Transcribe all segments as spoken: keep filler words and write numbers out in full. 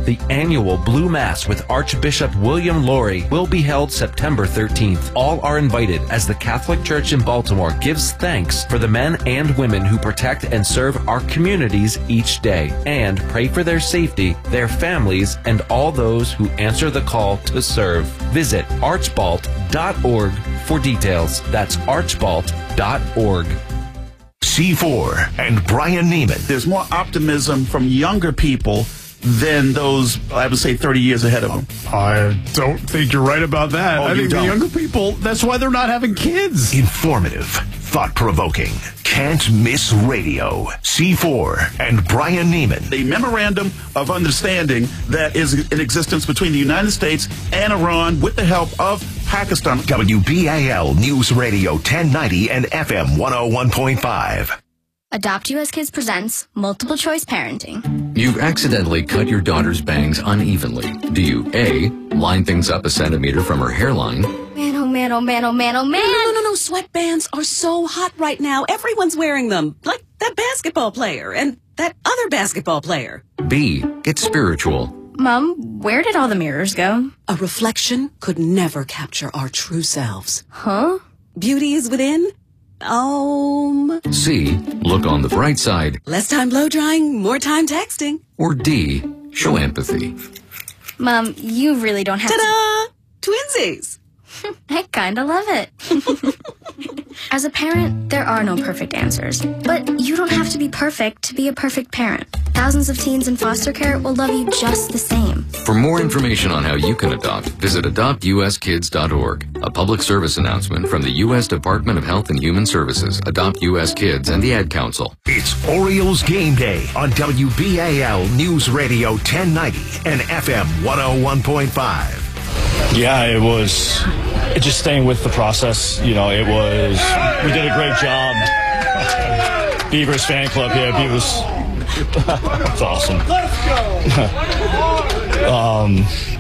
The annual Blue Mass with Archbishop William Laurie will be held September thirteenth. All are invited as the Catholic Church in Baltimore gives thanks for the men and women who protect and serve our communities each day, and pray for their safety, their families, and all those who answer the call to serve. Visit archbalt dot org for details. That's archbalt dot org. C four and Brian Neiman. There's more optimism from younger people than those, I would say, thirty years ahead of them. I don't think you're right about that. Oh, I you think don't? the younger people, that's why they're not having kids. Informative, thought-provoking, can't miss radio. C four and Brian Neiman. The memorandum of understanding that is in existence between the United States and Iran with the help of Pakistan. W B A L News Radio ten ninety and F M one oh one point five. Adopt U S Kids presents Multiple Choice Parenting. You've accidentally cut your daughter's bangs unevenly. Do you A, line things up a centimeter from her hairline? Man, oh man, oh man, oh man, oh man. No, no, no, no. Sweatbands are so hot right now. Everyone's wearing them. Like that basketball player and that other basketball player. B, get spiritual. Mom, where did all the mirrors go? A reflection could never capture our true selves. Huh? Beauty is within. Um. C, look on the bright side. Less time blow drying, more time texting. Or D, show empathy. Mom, you really don't have Ta-da! Twinsies. to... I kinda love it. As a parent, there are no perfect answers. But you don't have to be perfect to be a perfect parent. Thousands of teens in foster care will love you just the same. For more information on how you can adopt, visit adopt u s kids dot org. A public service announcement from the U S Department of Health and Human Services, Adopt U S Kids, and the Ad Council. It's Orioles Game Day on W B A L News Radio ten ninety and F M one oh one point five. Yeah, it was it just staying with the process. You know, it was, we did a great job. Beavers fan club, yeah, Beavers. That's awesome. um,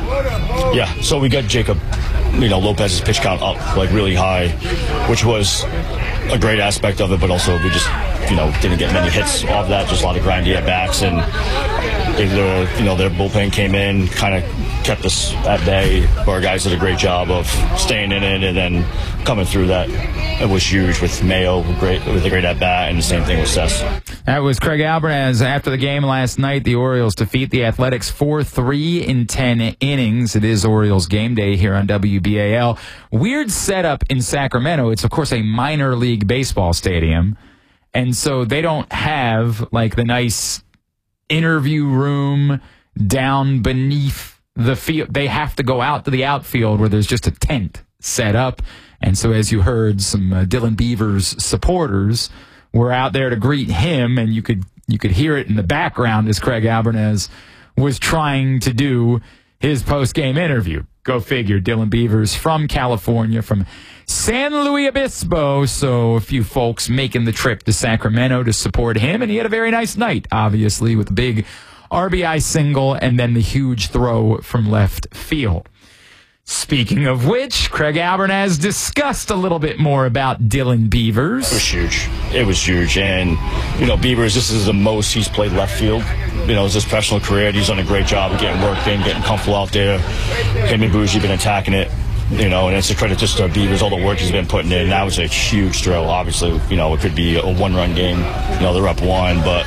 yeah, so we got Jacob, you know, Lopez's pitch count up like really high, which was a great aspect of it, but also we just, you know, didn't get many hits off that, just a lot of grindy at bats, and they, they, you know, their bullpen came in, kind of kept us at bay. Our guys did a great job of staying in it and then coming through that. It was huge with Mayo, great with a great at bat, and the same thing with Cess. That was Craig Albernaz after the game last night. The Orioles defeat the Athletics four three in ten innings. It is Orioles Game Day here on W B A L. Weird setup in Sacramento. It's, of course, a minor league baseball stadium. And so they don't have, like, the nice interview room down beneath the field. They have to go out to the outfield where there's just a tent set up. And so, as you heard, some uh, Dylan Beavers supporters were out there to greet him, and you could you could hear it in the background as Craig Albernaz was trying to do his post-game interview. Go figure, Dylan Beavers from California, from San Luis Obispo, so a few folks making the trip to Sacramento to support him, and he had a very nice night, obviously, with a big R B I single and then the huge throw from left field. Speaking of which, Craig Albernaz discussed a little bit more about Dylan Beavers. It was huge. It was huge. And, you know, Beavers, this is the most he's played left field. You know, it's his professional career. He's done a great job of getting work in, getting comfortable out there. Him and Bougie been attacking it. You know, and it's a credit just to Beavers, all the work he's been putting in. That was a huge thrill. Obviously, you know, it could be a one-run game. You know, they're up one, but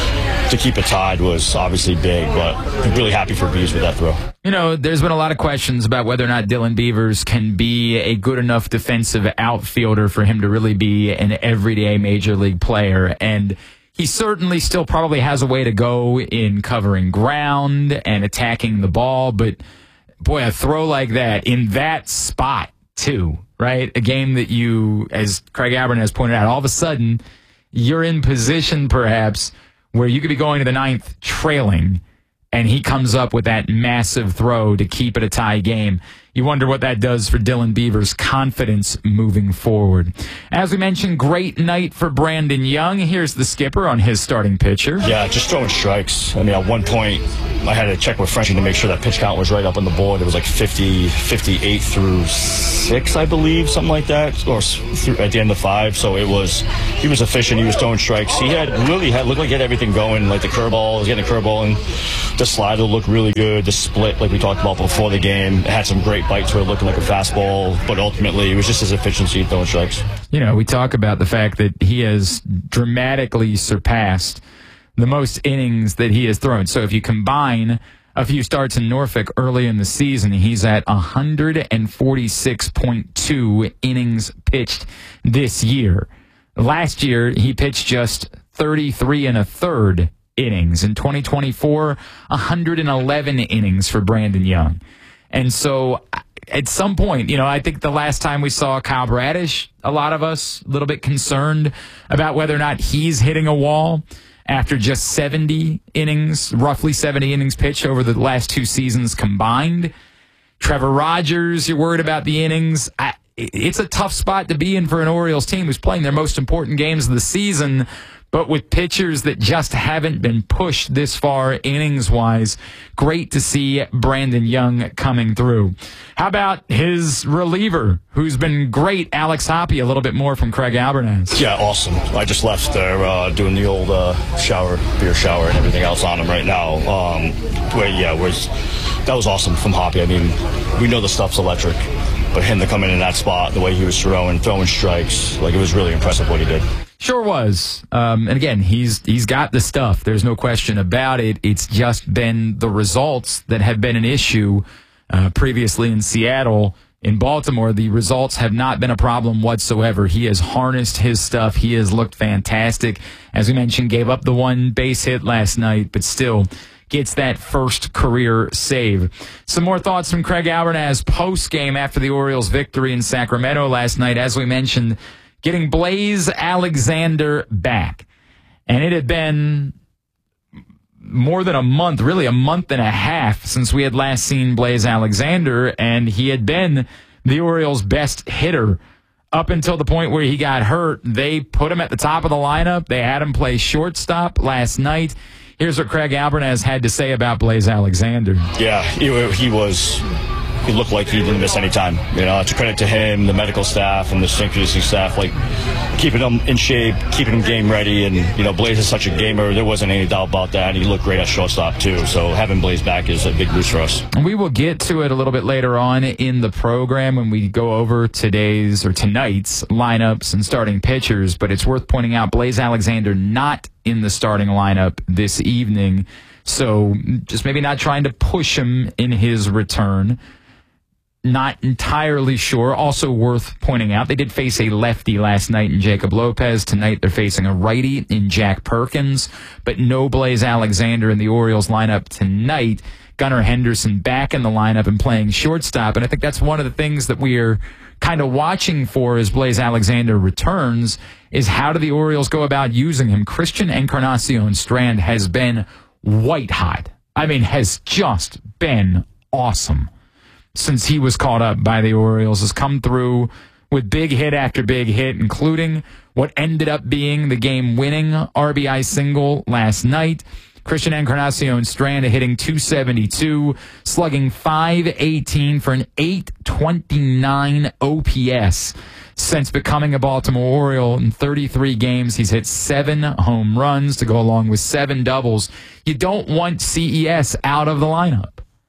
to keep it tied was obviously big. But I'm really happy for Beavers with that throw. You know, there's been a lot of questions about whether or not Dylan Beavers can be a good enough defensive outfielder for him to really be an everyday major league player. And he certainly still probably has a way to go in covering ground and attacking the ball, but boy, a throw like that in that spot, too, right? A game that you, as Craig Albernaz pointed out, all of a sudden you're in position perhaps where you could be going to the ninth trailing, and he comes up with that massive throw to keep it a tie game. You wonder what that does for Dylan Beaver's confidence moving forward. As we mentioned, great night for Brandon Young. Here's the skipper on his starting pitcher. Yeah, just throwing strikes. I mean, at one point, I had to check with Frenchie to make sure that pitch count was right up on the board. It was like fifty, fifty-eight through six, I believe, something like that, or through, at the end of five. So it was, he was efficient. He was throwing strikes. He had really had looked like he had everything going, like the curveball, was getting a curveball, and the slider looked really good. The split, like we talked about before the game, it had some great bites where it looked like a fastball, but ultimately it was just his efficiency throwing strikes. You know, we talk about the fact that he has dramatically surpassed the most innings that he has thrown. So if you combine a few starts in Norfolk early in the season, he's at one forty-six point two innings pitched this year. Last year, he pitched just thirty-three and a third innings. In twenty twenty-four, one hundred eleven innings for Brandon Young. And so at some point, you know, I think the last time we saw Kyle Bradish, a lot of us a little bit concerned about whether or not he's hitting a wall after just seventy innings, roughly seventy innings pitched over the last two seasons combined. Trevor Rogers, you're worried about the innings. I, it's a tough spot to be in for an Orioles team who's playing their most important games of the season, but with pitchers that just haven't been pushed this far innings-wise. Great to see Brandon Young coming through. How about his reliever, who's been great, Alex Hoppe, a little bit more from Craig Albernaz? Yeah, awesome. I just left there uh, doing the old uh, shower, beer shower, and everything else on him right now. Um, where, yeah, was, that was awesome from Hoppe. I mean, we know the stuff's electric, but him to come in in that spot, the way he was throwing, throwing strikes, like it was really impressive what he did. Sure was. Um, and again, he's he's got the stuff. There's no question about it. It's just been the results that have been an issue uh, previously in Seattle. In Baltimore, the results have not been a problem whatsoever. He has harnessed his stuff. He has looked fantastic. As we mentioned, gave up the one base hit last night, but still gets that first career save. Some more thoughts from Craig Albernaz post-game after the Orioles' victory in Sacramento last night. As we mentioned, getting Blaze Alexander back. And it had been more than a month, really a month and a half since we had last seen Blaze Alexander, and he had been the Orioles' best hitter up until the point where he got hurt. They put him at the top of the lineup. They had him play shortstop last night. Here's what Craig Albernaz had to say about Blaze Alexander. Yeah, he, he was... He looked like he didn't miss any time. You know, it's a credit to him, the medical staff, and the strength conditioning staff, like keeping him in shape, keeping him game ready. And, you know, Blaze is such a gamer. There wasn't any doubt about that. And he looked great at shortstop, too. So having Blaze back is a big boost for us. And we will get to it a little bit later on in the program when we go over today's or tonight's lineups and starting pitchers. But it's worth pointing out Blaze Alexander not in the starting lineup this evening. So just maybe not trying to push him in his return. Not entirely sure. Also worth pointing out, they did face a lefty last night in Jacob Lopez. Tonight they're facing a righty in Jack Perkins, but no Blaze Alexander in the Orioles lineup tonight. Gunnar Henderson back in the lineup and playing shortstop, and I think that's one of the things that we're kind of watching for as Blaze Alexander returns is how do the Orioles go about using him. Christian Encarnacion Strand has been white hot. I mean, has just been awesome since he was called up by the Orioles, has come through with big hit after big hit, including what ended up being the game-winning R B I single last night. Christian Encarnacion Strand hitting two seventy-two, slugging five eighteen for an eight twenty-nine O P S. Since becoming a Baltimore Oriole in thirty-three games, he's hit seven home runs to go along with seven doubles. You don't want C E S out of the lineup.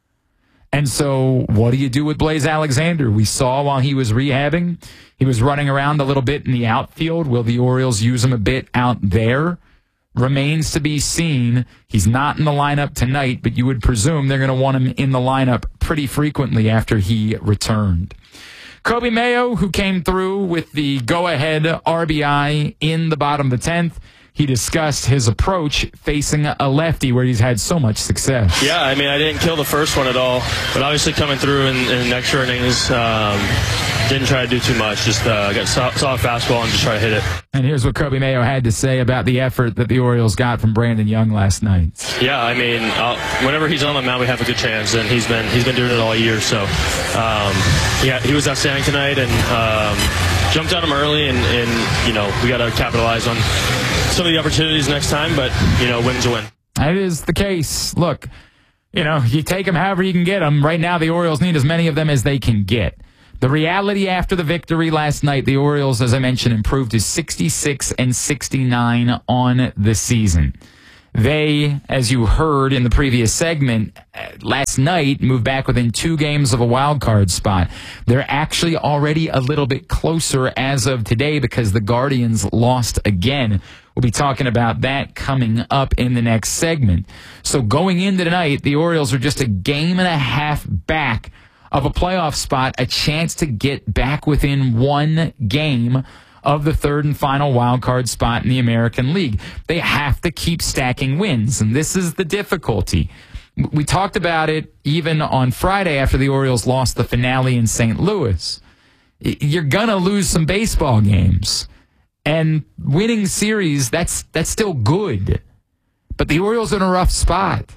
And so what do you do with Blaze Alexander? We saw while he was rehabbing, he was running around a little bit in the outfield. Will the Orioles use him a bit out there? Remains to be seen. He's not in the lineup tonight, but you would presume they're going to want him in the lineup pretty frequently after he returned. Coby Mayo, who came through with the go-ahead R B I in the bottom of the tenth, he discussed his approach facing a lefty where he's had so much success. Yeah, I mean, I didn't kill the first one at all, but obviously coming through in, in extra innings, um, didn't try to do too much. Just uh, got soft, soft fastball and just try to hit it. And here's what Coby Mayo had to say about the effort that the Orioles got from Brandon Young last night. Yeah, I mean, I'll, whenever he's on the mound, we have a good chance, and he's been he's been doing it all year. So, um, yeah, he was outstanding tonight, and um, jumped on him early, and, and you know we got to capitalize on some of the opportunities next time. But you know, win's a win. That is the case. Look, you know, you take them however you can get them. Right now, the Orioles need as many of them as they can get. The reality after the victory last night, the Orioles, as I mentioned, improved to sixty-six and sixty-nine on the season. They, as you heard in the previous segment, last night moved back within two games of a wild card spot. They're actually already a little bit closer as of today because the Guardians lost again. We'll be talking about that coming up in the next segment. So going into tonight, the Orioles are just a game and a half back of a playoff spot, a chance to get back within one game of the third and final wild card spot in the American League. They have to keep stacking wins, and this is the difficulty. We talked about it even on Friday after the Orioles lost the finale in Saint Louis. You're going to lose some baseball games, and winning series, that's that's still good. But the Orioles are in a rough spot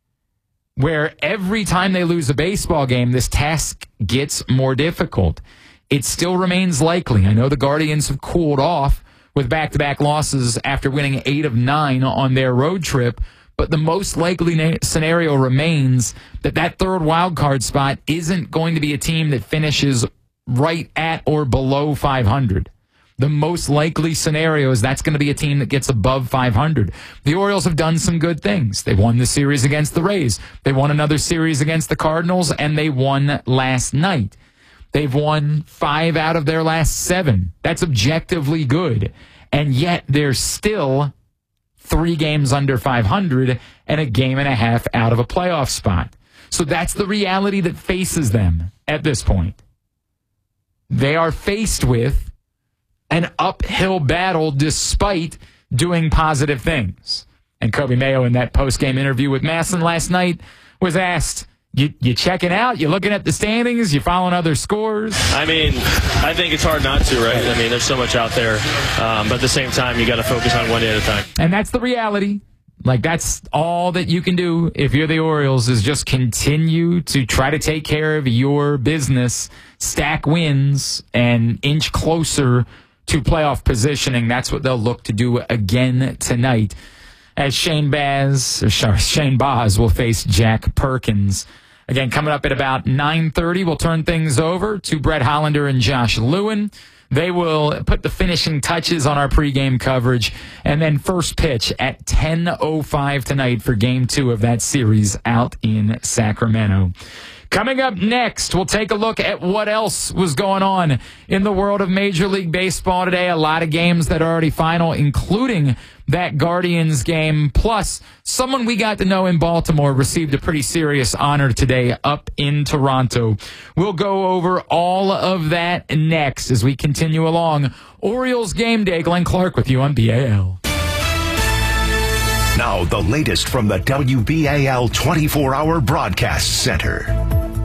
where every time they lose a baseball game, this task gets more difficult. It still remains likely. I know the Guardians have cooled off with back-to-back losses after winning eight of nine on their road trip, but the most likely na- scenario remains that that third wild card spot isn't going to be a team that finishes right at or below five hundred. The most likely scenario is that's going to be a team that gets above five hundred. The Orioles have done some good things. They won the series against the Rays. They won another series against the Cardinals, and they won last night. They've won five out of their last seven. That's objectively good. And yet they're still three games under five hundred and a game and a half out of a playoff spot. So that's the reality that faces them at this point. They are faced with an uphill battle despite doing positive things. And Coby Mayo in that post-game interview with Masson last night was asked, You you checking out? You looking at the standings? You following other scores? I mean, I think it's hard not to, right? I mean, there's so much out there. Um, but at the same time, you got to focus on one day at a time. And that's the reality. Like, that's all that you can do if you're the Orioles is just continue to try to take care of your business, stack wins, and inch closer to playoff positioning. That's what they'll look to do again tonight as Shane Baz, or sorry, Shane Baz will face Jack Perkins. Again, coming up at about nine thirty, we'll turn things over to Brett Hollander and Josh Lewin. They will put the finishing touches on our pregame coverage. And then first pitch at ten oh five tonight for game two of that series out in Sacramento. Coming up next, we'll take a look at what else was going on in the world of Major League Baseball today. A lot of games that are already final, including that Guardians game. Plus, someone we got to know in Baltimore received a pretty serious honor today up in Toronto. We'll go over all of that next as we continue along. Orioles Game Day. Glenn Clark with you on B A L. Now, the latest from the W B A L twenty-four hour Broadcast Center.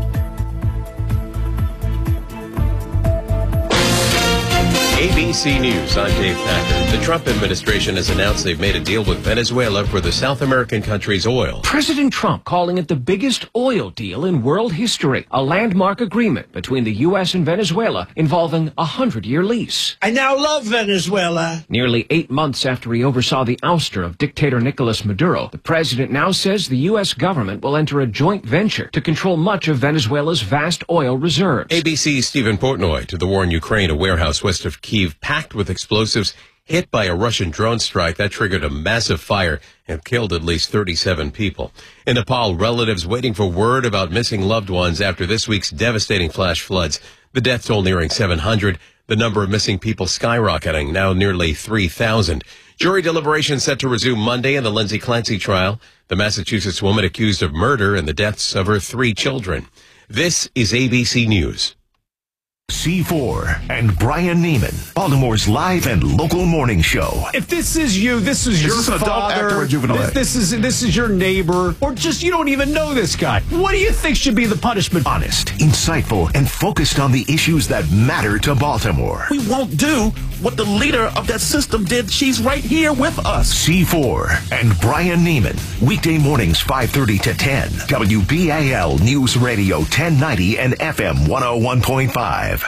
A B C News, I'm Dave Thacker. The Trump administration has announced they've made a deal with Venezuela for the South American country's oil. President Trump calling it the biggest oil deal in world history, a landmark agreement between the U S and Venezuela involving a hundred-year lease. I now love Venezuela. Nearly eight months after he oversaw the ouster of dictator Nicolas Maduro, the president now says the U S government will enter a joint venture to control much of Venezuela's vast oil reserves. A B C's Stephen Portnoy to the war in Ukraine, a warehouse west of Kyiv packed with explosives hit by a Russian drone strike that triggered a massive fire and killed at least thirty-seven people. In Nepal, relatives waiting for word about missing loved ones after this week's devastating flash floods. The death toll nearing seven hundred, the number of missing people skyrocketing, now nearly three thousand. Jury deliberations set to resume Monday in the Lindsay Clancy trial, the Massachusetts woman accused of murder and the deaths of her three children. This is A B C News. C four and Brian Neiman, Baltimore's live and local morning show. If this is you, this is, Is your this an adult, father, actor, or juvenile? this, this is this is your neighbor, or just you don't even know this guy. What do you think should be the punishment? Honest, insightful, and focused on the issues that matter to Baltimore. We won't do what the leader of that system did. She's right here with us. C four and Brian Neiman, weekday mornings five thirty to ten. W B A L News Radio ten ninety and F M one oh one point five.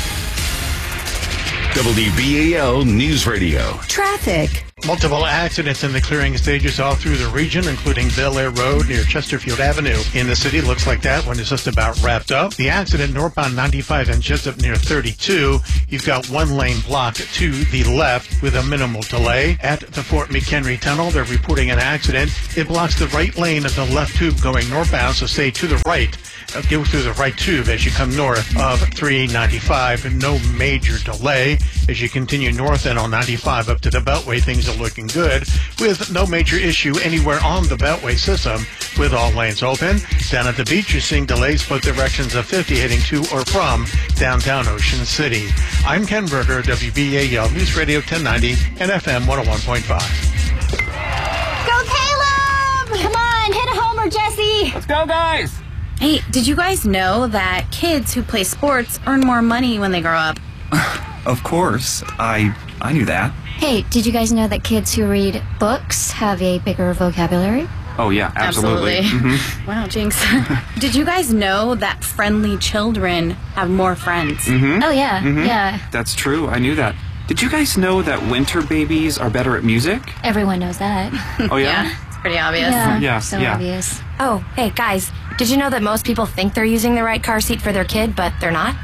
W B A L News Radio. Traffic. Multiple accidents in the clearing stages all through the region, including Bel Air Road near Chesterfield Avenue. In the city, looks like that one is just about wrapped up. The accident northbound ninety-five and Jessup near thirty-two. You've got one lane blocked to the left with a minimal delay. At the Fort McHenry Tunnel, they're reporting an accident. It blocks the right lane of the left tube going northbound, so stay to the right. Uh, go through the right tube as you come north of three ninety-five. No major delay as you continue north and on ninety-five up to the Beltway. Things are looking good with no major issue anywhere on the Beltway system with all lanes open. Down at the beach, you're seeing delays both directions of fifty heading to or from downtown Ocean City. I'm Ken Berger, W B A L News Radio ten ninety and F M one oh one point five. Go Caleb! Come on, hit a homer, Jesse! Let's go, guys! Hey, did you guys know that kids who play sports earn more money when they grow up? Of course. I I knew that. Hey, did you guys know that kids who read books have a bigger vocabulary? Oh, yeah, absolutely. Absolutely. Mm-hmm. Wow, jinx. Did you guys know that friendly children have more friends? Mm-hmm. Oh, yeah, Mhm. yeah. That's true. I knew that. Did you guys know that winter babies are better at music? Everyone knows that. Oh, yeah? It's pretty obvious. Yeah, Yeah, so yeah. obvious. Oh, hey, guys, did you know that most people think they're using the right car seat for their kid, but they're not?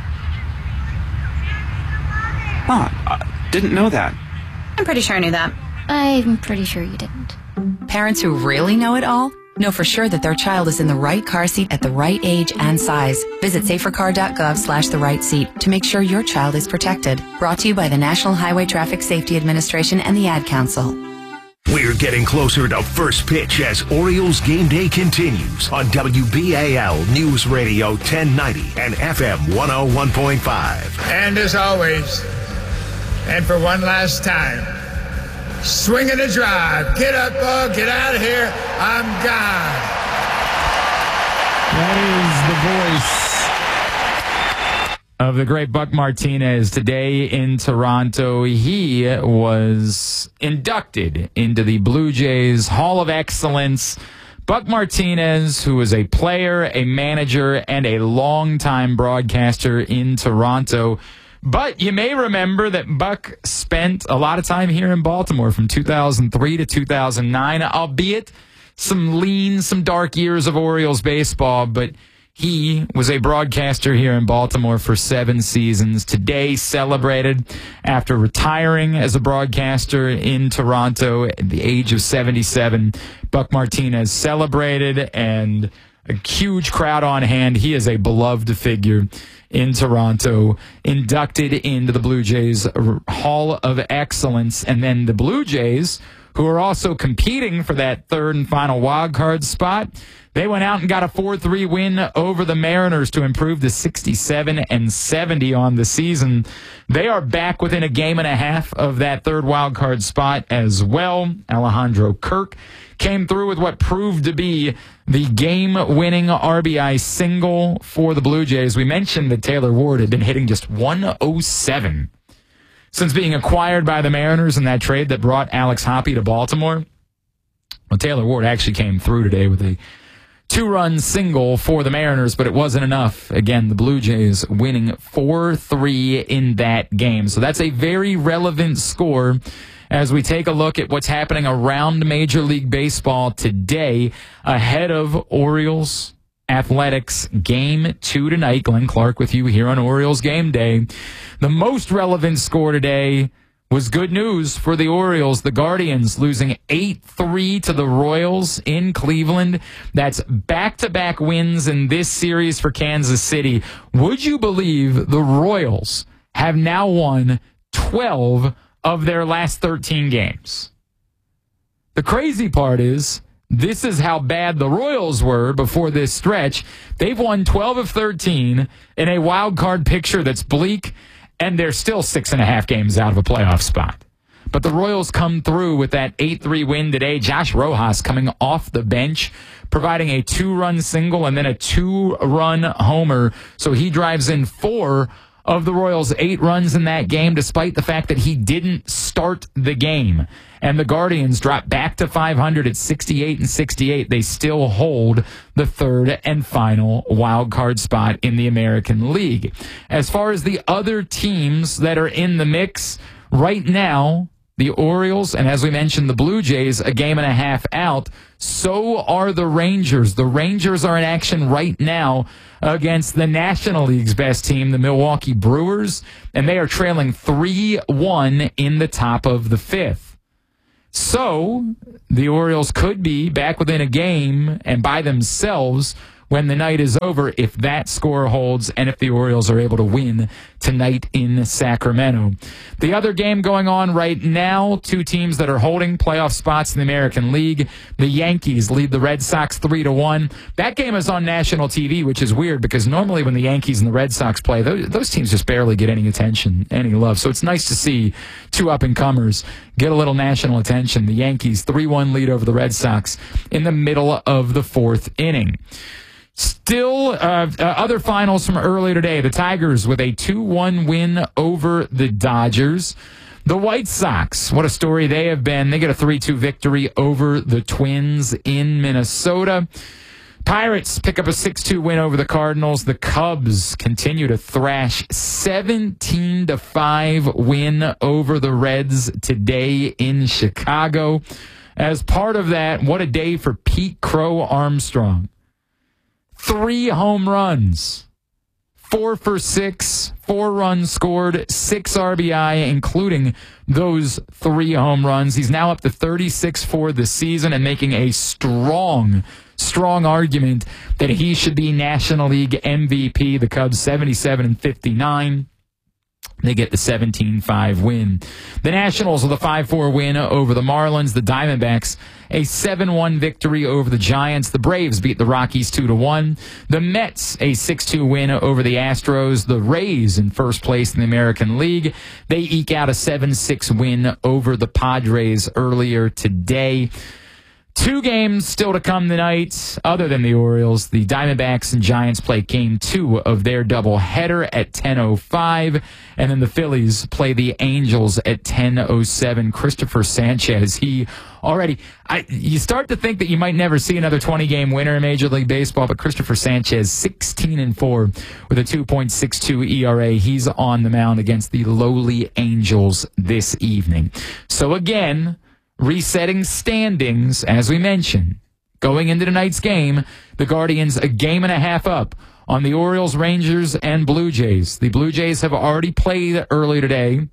Huh, I didn't know that. I'm pretty sure I knew that. I'm pretty sure you didn't. Parents who really know it all know for sure that their child is in the right car seat at the right age and size. Visit safercar.gov slash the right seat to make sure your child is protected. Brought to you by the National Highway Traffic Safety Administration and the Ad Council. We're getting closer to first pitch as Orioles game day continues on W B A L News Radio ten ninety and F M one oh one point five. And as always, and for one last time, swing and a drive. Get up, ball, get out of here. I'm gone. That is the voice of the great Buck Martinez today in Toronto. He was inducted into the Blue Jays Hall of Excellence. Buck Martinez, who was a player, a manager, and a longtime broadcaster in Toronto. But you may remember that Buck spent a lot of time here in Baltimore from two thousand three to two thousand nine, albeit some lean, some dark years of Orioles baseball, but he was a broadcaster here in Baltimore for seven seasons. Today celebrated after retiring as a broadcaster in Toronto at the age of seventy-seven. Buck Martinez celebrated and a huge crowd on hand. He is a beloved figure in Toronto, inducted into the Blue Jays Hall of Excellence. And then the Blue Jays, who are also competing for that third and final wild card spot, they went out and got a four three win over the Mariners to improve to sixty-seven and seventy on the season. They are back within a game and a half of that third wild card spot as well. Alejandro Kirk came through with what proved to be the game-winning R B I single for the Blue Jays. We mentioned that Taylor Ward had been hitting just one oh seven since being acquired by the Mariners in that trade that brought Alex Hoppe to Baltimore. Well, Taylor Ward actually came through today with a two-run single for the Mariners, but it wasn't enough. Again, the Blue Jays winning four three in that game. So that's a very relevant score as we take a look at what's happening around Major League Baseball today ahead of Orioles Athletics Game two tonight. Glenn Clark with you here on Orioles Game Day. The most relevant score today was good news for the Orioles. The Guardians losing eight three to the Royals in Cleveland. That's back-to-back wins in this series for Kansas City. Would you believe the Royals have now won twelve of their last thirteen games? The crazy part is This is how bad the Royals were before this stretch. They've won twelve of thirteen in a wild card picture that's bleak, and they're still six and a half games out of a playoff spot. But the Royals come through with that eight three win today. Josh Rojas coming off the bench, providing a two-run single and then a two-run homer. So he drives in four of the Royals' eight runs in that game, despite the fact that he didn't start the game. And the Guardians drop back to five hundred at sixty-eight and sixty-eight. They still hold the third and final wild card spot in the American League. As far as the other teams that are in the mix right now, the Orioles, and as we mentioned, the Blue Jays, a game and a half out. So are the Rangers. The Rangers are in action right now against the National League's best team, the Milwaukee Brewers, and they are trailing three one in the top of the fifth. So the Orioles could be back within a game and by themselves when the night is over, if that score holds and if the Orioles are able to win tonight in Sacramento. The other game going on right now, two teams that are holding playoff spots in the American League. The Yankees lead the Red Sox three to one. That game is on national T V, which is weird because normally when the Yankees and the Red Sox play, those, those teams just barely get any attention, any love. So it's nice to see two up-and-comers get a little national attention. The Yankees three one lead over the Red Sox in the middle of the fourth inning. Still, uh, uh, other finals from earlier today. The Tigers with a two one win over the Dodgers. The White Sox, what a story they have been. They get a three two victory over the Twins in Minnesota. Pirates pick up a six two win over the Cardinals. The Cubs continue to thrash seventeen to five win over the Reds today in Chicago. As part of that, what a day for Pete Crow Armstrong. Three home runs, four for six, four runs scored, six R B I, including those three home runs. He's now up to thirty-six for the season and making a strong, strong argument that he should be National League M V P. The Cubs seventy-seven and fifty-nine. They get the seventeen five win. The Nationals with a five four win over the Marlins. The Diamondbacks, a seven one victory over the Giants. The Braves beat the Rockies two to one. The Mets, a six two win over the Astros. The Rays in first place in the American League. They eke out a seven six win over the Padres earlier today. Two games still to come tonight, other than the Orioles. The Diamondbacks and Giants play game two of their doubleheader at ten oh five, and then the Phillies play the Angels at ten oh seven. Christopher Sanchez, he already, I, you start to think that you might never see another twenty-game winner in Major League Baseball, but Christopher Sanchez, sixteen and four with a two point six two E R A. He's on the mound against the lowly Angels this evening. So again, resetting standings, as we mentioned, going into tonight's game, the Guardians a game and a half up on the Orioles, Rangers, and Blue Jays. The Blue Jays have already played early today.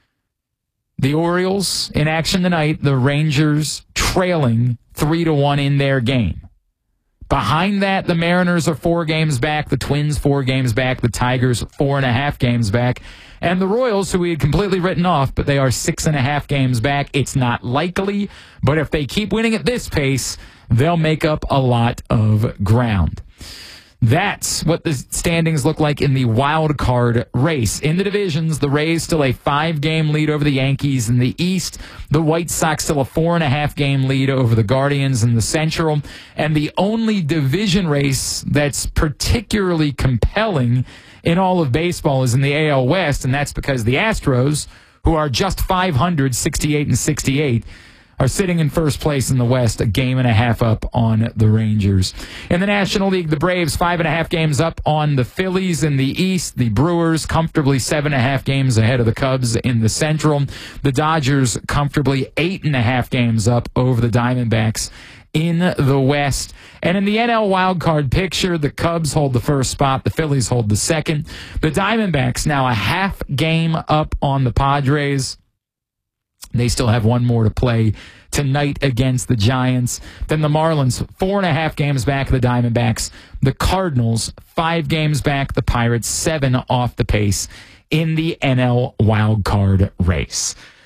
The Orioles in action tonight, the Rangers trailing three to one in their game. Behind that, the Mariners are four games back, the Twins four games back, the Tigers four and a half games back, and the Royals, who we had completely written off, but they are six and a half games back. It's not likely, but if they keep winning at this pace, they'll make up a lot of ground. That's what the standings look like in the wild card race. In the divisions, the Rays still a five-game lead over the Yankees in the East. The White Sox still a four-and-a-half-game lead over the Guardians in the Central. And the only division race that's particularly compelling in all of baseball is in the A L West, and that's because the Astros, who are just five hundred, sixty-eight and sixty-eight, are sitting in first place in the West, a game and a half up on the Rangers. In the National League, the Braves five and a half games up on the Phillies in the East. The Brewers comfortably seven and a half games ahead of the Cubs in the Central. The Dodgers comfortably eight and a half games up over the Diamondbacks in the West. And in the N L wildcard picture, the Cubs hold the first spot. The Phillies hold the second. The Diamondbacks now a half game up on the Padres. They still have one more to play tonight against the Giants. Then the Marlins, four and a half games back of the Diamondbacks. The Cardinals, five games back. The Pirates, seven off the pace in the N L wildcard race.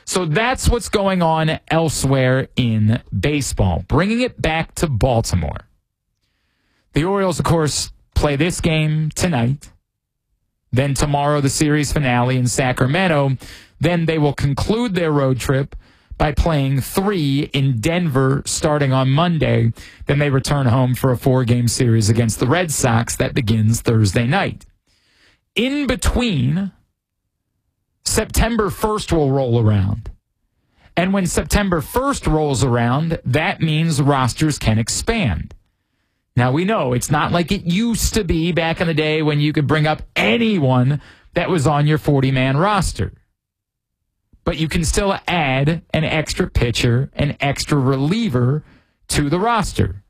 So that's what's going on elsewhere in baseball. Bringing it back to Baltimore. The Orioles, of course, play this game tonight. Then tomorrow, the series finale in Sacramento. Then they will conclude their road trip by playing three in Denver starting on Monday. Then they return home for a four-game series against the Red Sox that begins Thursday night. In between, September first will roll around. And when September first rolls around, that means rosters can expand. Now, we know it's not like it used to be back in the day when you could bring up anyone that was on your forty-man roster. But you can still add an extra pitcher, an extra reliever to the roster.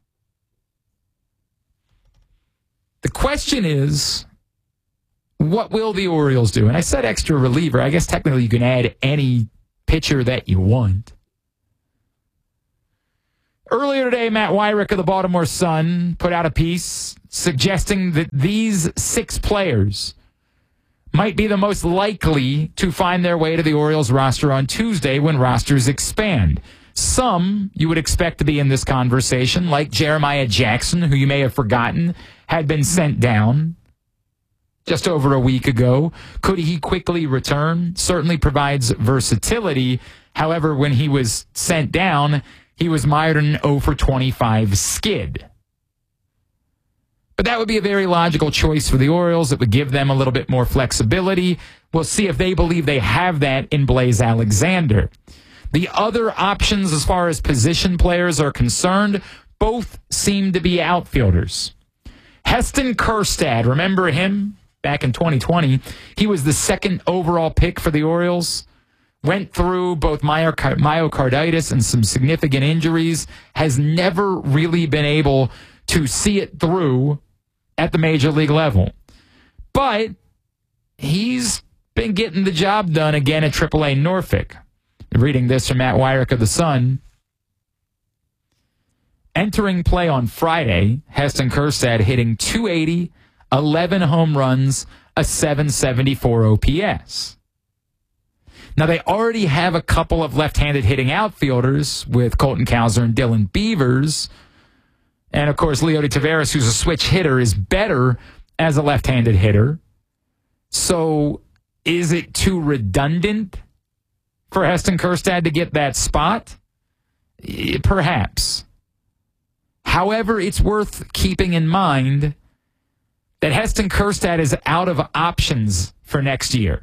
The question is, what will the Orioles do? And I said extra reliever. I guess technically you can add any pitcher that you want. Earlier today, Matt Weyrich of the Baltimore Sun put out a piece suggesting that these six players might be the most likely to find their way to the Orioles roster on Tuesday when rosters expand. Some you would expect to be in this conversation, like Jeremiah Jackson, who you may have forgotten had been sent down just over a week ago. Could he quickly return? Certainly provides versatility. However, when he was sent down, he was mired in an oh for twenty-five skid. But that would be a very logical choice for the Orioles. It would give them a little bit more flexibility. We'll see if they believe they have that in Blaze Alexander. The other options as far as position players are concerned, both seem to be outfielders. Heston Kjerstad, remember him back in twenty twenty? He was the second overall pick for the Orioles. Went through both myocarditis and some significant injuries. Has never really been able to see it through at the major league level. But he's been getting the job done again at triple A Norfolk. Reading this from Matt Weyrich of the Sun. Entering play on Friday, Heston Kjerstad hitting two eighty, eleven home runs, a seven seventy-four O P S. Now, they already have a couple of left-handed hitting outfielders with Colton Cowser and Dylan Beavers. And, of course, Leody Taveras, who's a switch hitter, is better as a left-handed hitter. So is it too redundant for Heston Kjerstad to get that spot? Perhaps. However, it's worth keeping in mind that Heston Kjerstad is out of options for next year.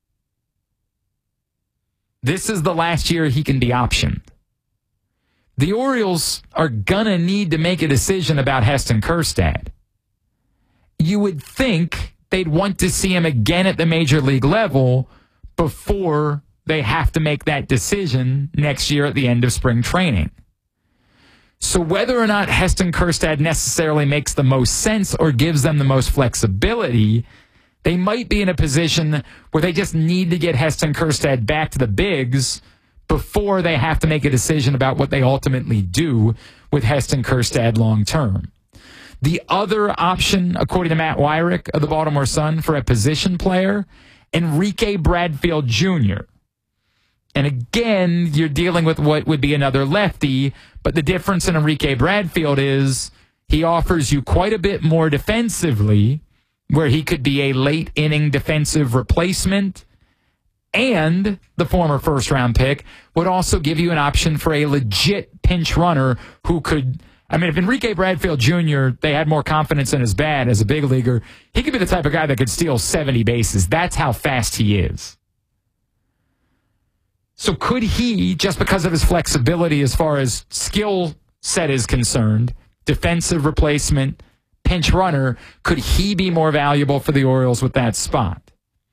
This is the last year he can be optioned. The Orioles are going to need to make a decision about Heston Kjerstad. You would think they'd want to see him again at the major league level before they have to make that decision next year at the end of spring training. So whether or not Heston Kjerstad necessarily makes the most sense or gives them the most flexibility, they might be in a position where they just need to get Heston Kjerstad back to the bigs before they have to make a decision about what they ultimately do with Heston Kjerstad long term. The other option, according to Matt Weyrich of the Baltimore Sun, for a position player, Enrique Bradfield Junior And again, you're dealing with what would be another lefty, but the difference in Enrique Bradfield is he offers you quite a bit more defensively, where he could be a late-inning defensive replacement, and the former first-round pick would also give you an option for a legit pinch runner who could, I mean, if Enrique Bradfield Junior, they had more confidence in his bat as a big leaguer, he could be the type of guy that could steal seventy bases. That's how fast he is. So could he, just because of his flexibility as far as skill set is concerned, defensive replacement, pinch runner, could he be more valuable for the Orioles with that spot?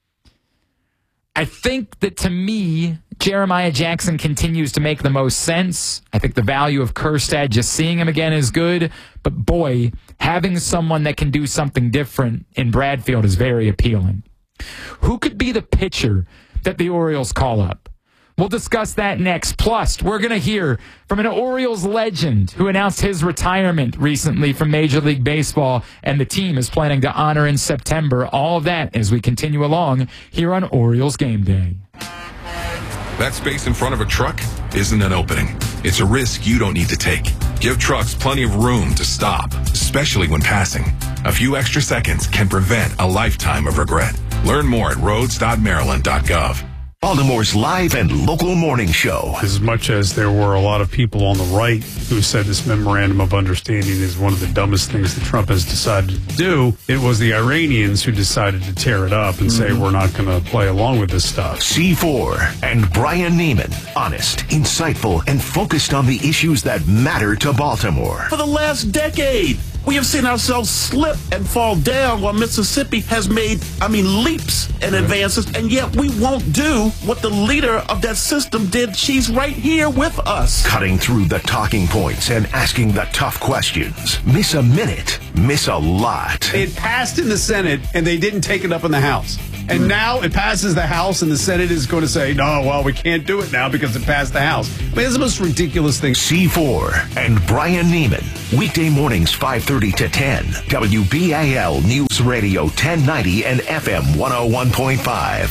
I think that, to me, Jeremiah Jackson continues to make the most sense. I think the value of Kjerstad, just seeing him again, is good. But, boy, having someone that can do something different in Bradfield is very appealing. Who could be the pitcher that the Orioles call up? We'll discuss that next. Plus, we're going to hear from an Orioles legend who announced his retirement recently from Major League Baseball, and the team is planning to honor in September. All of that as we continue along here on Orioles Game Day. That space in front of a truck isn't an opening. It's a risk you don't need to take. Give trucks plenty of room to stop, especially when passing. A few extra seconds can prevent a lifetime of regret. Learn more at roads dot maryland dot gov. Baltimore's live and local morning show. As much as there were a lot of people on the right who said this memorandum of understanding is one of the dumbest things that Trump has decided to do, it was the Iranians who decided to tear it up and mm-hmm. say we're not going to play along with this stuff. C four and Brian Neiman. Honest, insightful, and focused on the issues that matter to Baltimore. For the last decade, we have seen ourselves slip and fall down while Mississippi has made, I mean, leaps and advances, and yet we won't do what the leader of that system did. She's right here with us. Cutting through the talking points and asking the tough questions. Miss a minute, miss a lot. It passed in the Senate, and they didn't take it up in the House. And now it passes the House, and the Senate is going to say, no, well, we can't do it now because it passed the House. I mean, it's the most ridiculous thing. C four and Brian Neiman. Weekday mornings, five thirty to ten. W B A L News Radio ten ninety and F M one oh one point five.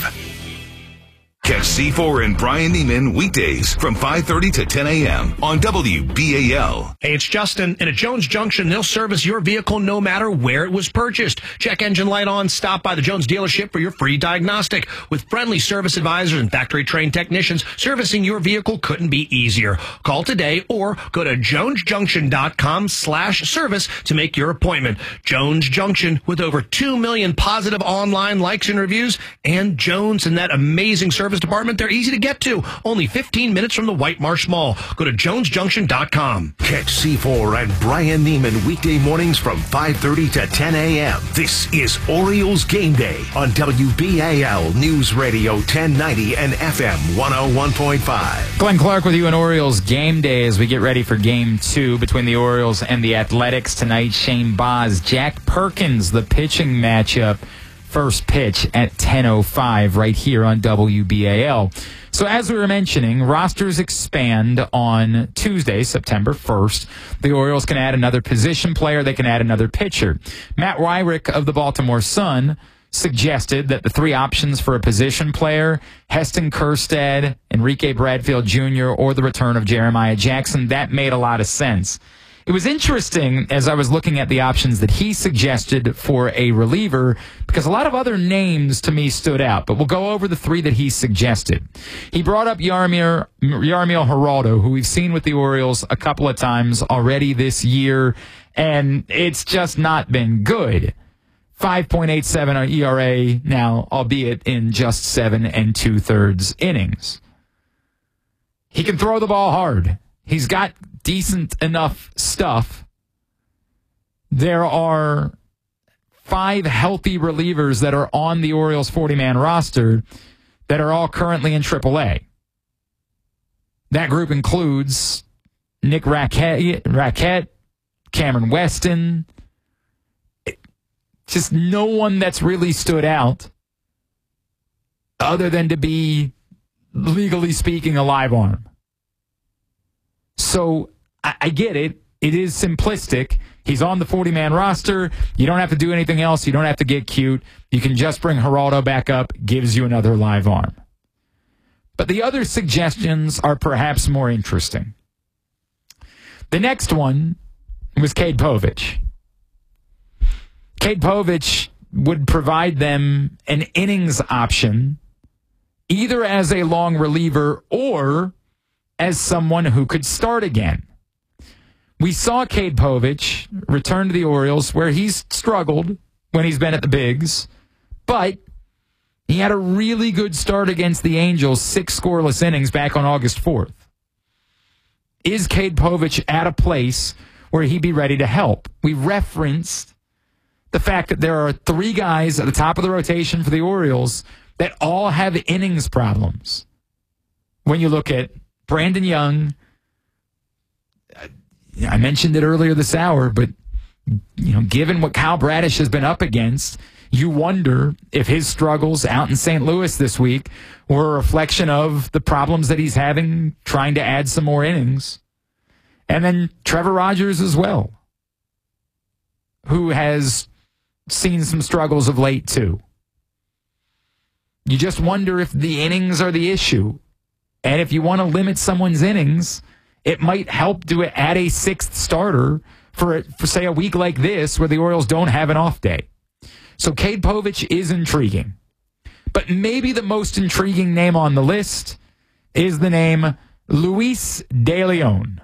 Catch C four and Brian Neiman weekdays from five thirty to ten a.m. on W B A L. Hey, it's Justin. And at Jones Junction, they'll service your vehicle no matter where it was purchased. Check engine light on. Stop by the Jones dealership for your free diagnostic. With friendly service advisors and factory-trained technicians, servicing your vehicle couldn't be easier. Call today or go to jonesjunction.com slash service to make your appointment. Jones Junction, with over two million positive online likes and reviews, and Jones and that amazing service department, they're easy to get to. Only fifteen minutes from the White Marsh Mall. Go to jones junction dot com. Catch C four and Brian Neiman weekday mornings from five thirty to ten a.m. This is Orioles Game Day on W B A L News Radio ten ninety and F M one oh one point five. Glenn Clark with you on Orioles Game Day as we get ready for Game two between the Orioles and the Athletics tonight. Shane Baz, Jack Perkins, the pitching matchup. First pitch at ten oh five right here on W B A L. So as we were mentioning, rosters expand on Tuesday, September first. The Orioles can add another position player. They can add another pitcher. Matt Wyrick of the Baltimore Sun suggested that the three options for a position player, Heston Kjerstad, Enrique Bradfield Junior, or the return of Jeremiah Jackson, that made a lot of sense. It was interesting as I was looking at the options that he suggested for a reliever because a lot of other names to me stood out, but we'll go over the three that he suggested. He brought up Yarmir, Yarmiel Geraldo, who we've seen with the Orioles a couple of times already this year, and it's just not been good. five point eight seven E R A now, albeit in just seven and two-thirds innings. He can throw the ball hard. He's got decent enough stuff. There are five healthy relievers that are on the Orioles forty-man roster that are all currently in triple A. That group includes Nick Rackett, Rackett Cameron Weston. Just no one that's really stood out other than to be, legally speaking, a live arm. So I, I get it. It is simplistic. He's on the forty-man roster. You don't have to do anything else. You don't have to get cute. You can just bring Geraldo back up. Gives you another live arm. But the other suggestions are perhaps more interesting. The next one was Cade Povich. Cade Povich would provide them an innings option, either as a long reliever or as someone who could start again. We saw Cade Povich return to the Orioles, where he's struggled when he's been at the bigs, but he had a really good start against the Angels, six scoreless innings back on August fourth. Is Cade Povich at a place where he'd be ready to help? We referenced the fact that there are three guys at the top of the rotation for the Orioles that all have innings problems. When you look at Brandon Young, I mentioned it earlier this hour, but you know, given what Kyle Bradish has been up against, you wonder if his struggles out in Saint Louis this week were a reflection of the problems that he's having trying to add some more innings. And then Trevor Rogers as well, who has seen some struggles of late too. You just wonder if the innings are the issue. And if you want to limit someone's innings, it might help to add a sixth starter for, for, say, a week like this where the Orioles don't have an off day. So Cade Povich is intriguing. But maybe the most intriguing name on the list is the name Luis De Leon.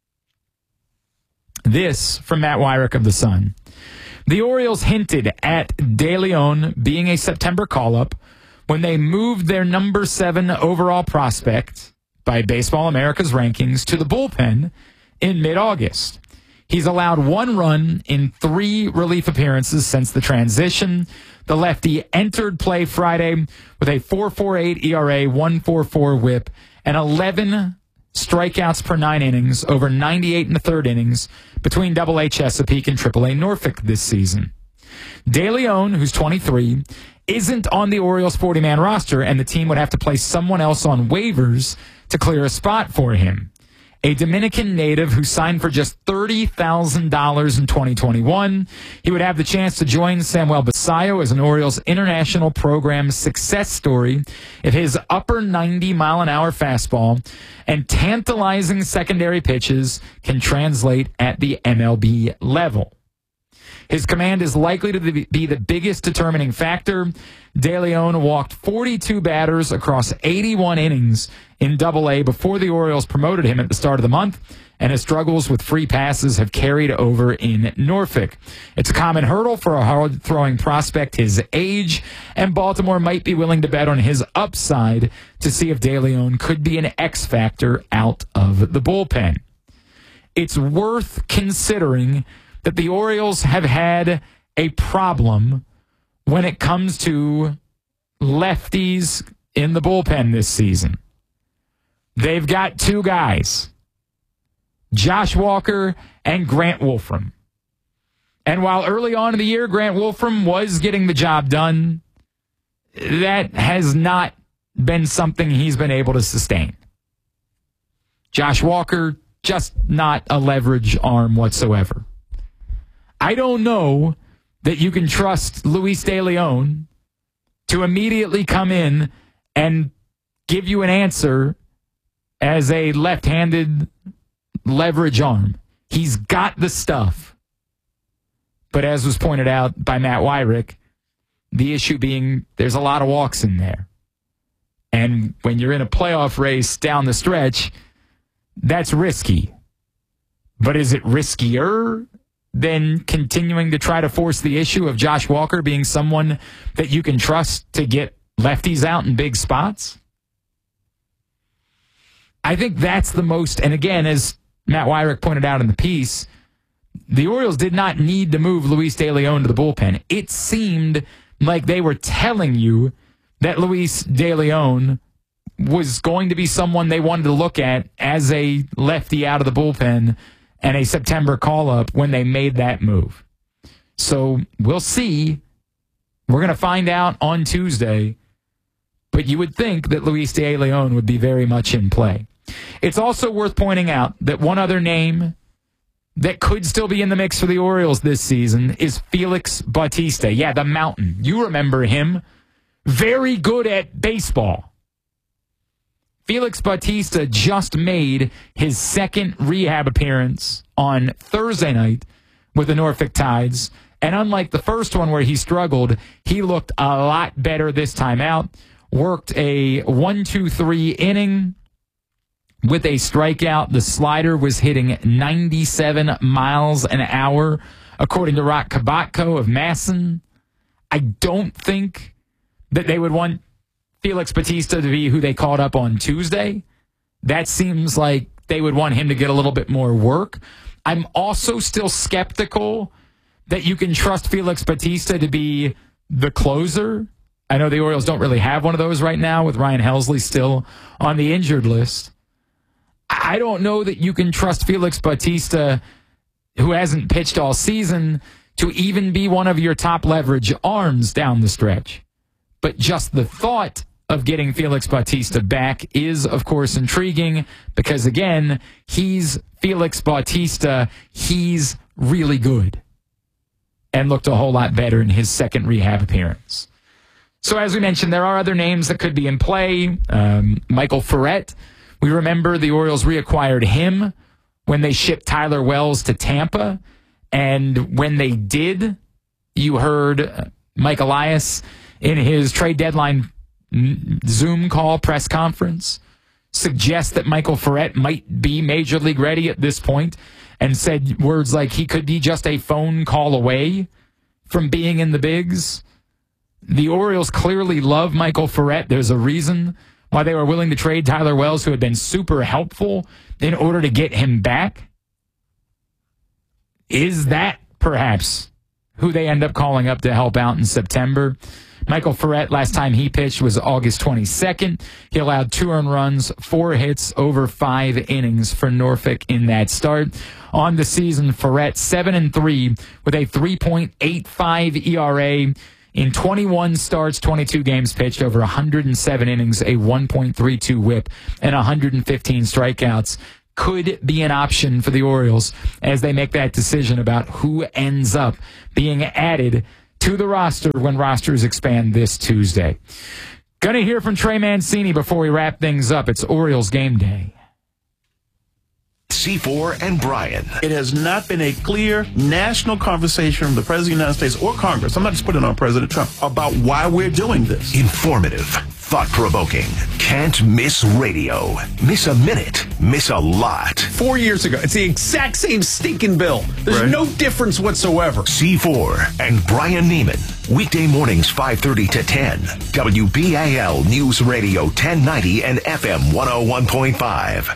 This from Matt Weyrich of The Sun. The Orioles hinted at De Leon being a September call-up when they moved their number seven overall prospect by Baseball America's rankings to the bullpen in mid-August. He's allowed one run in three relief appearances since the transition. The lefty entered play Friday with a four point four eight E R A, one point four four whip, and eleven strikeouts per nine innings over ninety-eight and a third innings between Double A Chesapeake and Triple A Norfolk this season. De Leon, who's twenty-three, isn't on the Orioles forty-man roster, and the team would have to place someone else on waivers to clear a spot for him. A Dominican native who signed for just thirty thousand dollars in twenty twenty-one. He would have the chance to join Samuel Basayo as an Orioles international program success story if his upper ninety mile an hour fastball and tantalizing secondary pitches can translate at the M L B level. His command is likely to be the biggest determining factor. De Leon walked forty-two batters across eighty-one innings in Double A before the Orioles promoted him at the start of the month, and his struggles with free passes have carried over in Norfolk. It's a common hurdle for a hard-throwing prospect his age, and Baltimore might be willing to bet on his upside to see if De Leon could be an X factor out of the bullpen. It's worth considering that the Orioles have had a problem when it comes to lefties in the bullpen this season. They've got two guys, Josh Walker and Grant Wolfram. And while early on in the year, Grant Wolfram was getting the job done, that has not been something he's been able to sustain. Josh Walker, just not a leverage arm whatsoever. I don't know that you can trust Luis De Leon to immediately come in and give you an answer as a left-handed leverage arm. He's got the stuff. But as was pointed out by Matt Weyrich, the issue being there's a lot of walks in there. And when you're in a playoff race down the stretch, that's risky. But is it riskier than continuing to try to force the issue of Josh Walker being someone that you can trust to get lefties out in big spots? I think that's the most, and again, as Matt Weyrich pointed out in the piece, the Orioles did not need to move Luis De Leon to the bullpen. It seemed like they were telling you that Luis De Leon was going to be someone they wanted to look at as a lefty out of the bullpen and a September call-up when they made that move. So we'll see. We're going to find out on Tuesday. But you would think that Luis De Leon would be very much in play. It's also worth pointing out that one other name that could still be in the mix for the Orioles this season is Felix Bautista. Yeah, the Mountain. You remember him. Very good at baseball. Felix Bautista just made his second rehab appearance on Thursday night with the Norfolk Tides. And unlike the first one where he struggled, he looked a lot better this time out. Worked a one two three inning with a strikeout. The slider was hitting ninety-seven miles an hour, according to Rock Kabatko of Masson. I don't think that they would want Felix Bautista to be who they called up on Tuesday. That seems like they would want him to get a little bit more work. I'm also still skeptical that you can trust Felix Bautista to be the closer. I know the Orioles don't really have one of those right now with Ryan Helsley still on the injured list. I don't know that you can trust Felix Bautista, who hasn't pitched all season, to even be one of your top leverage arms down the stretch. But just the thought of getting Felix Bautista back is, of course, intriguing because, again, he's Felix Bautista. He's really good and looked a whole lot better in his second rehab appearance. So as we mentioned, there are other names that could be in play. Um, Michael Ferret. We remember the Orioles reacquired him when they shipped Tyler Wells to Tampa. And when they did, you heard Mike Elias in his trade deadline Zoom call press conference suggest that Michael Ferret might be Major League ready at this point, and said words like he could be just a phone call away from being in the bigs. The Orioles clearly love Michael Ferret. There's a reason why they were willing to trade Tyler Wells, who had been super helpful, in order to get him back. Is that perhaps who they end up calling up to help out in September? Michael Ferret, last time he pitched was August twenty-second. He allowed two earned runs, four hits over five innings for Norfolk in that start. On the season, Ferret seven and three with a three point eight five E R A in twenty-one starts, twenty-two games pitched, over one hundred seven innings, a one point three two whip, and one hundred fifteen strikeouts. Could be an option for the Orioles as they make that decision about who ends up being added to the roster when rosters expand this Tuesday. Gonna hear from Trey Mancini before we wrap things up. It's Orioles game day. C four and Brian. It has not been a clear national conversation from the President of the United States or Congress, I'm not just putting it on President Trump, about why we're doing this. Informative, thought-provoking, can't miss radio. Miss a minute, miss a lot. Four years ago, it's the exact same stinking bill. There's Right. no difference whatsoever. C four and Brian Neiman. Weekday mornings five thirty to ten. W B A L News Radio ten ninety and F M one oh one point five.